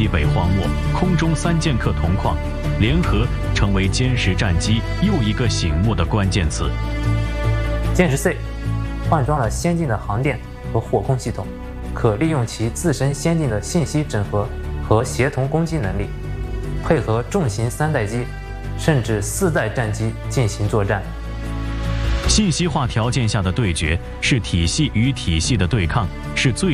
西北荒漠，空中3剑客铜矿联合成为歼十战机又一个醒目的关键词。 歼十 C 换装了先进的航电和火控系统，可利用其自身先进的信息整合和协同攻击能力，配合重型3代机甚至4代战机进行作战。 信息化条件下的对决是体系与体系的对抗，是最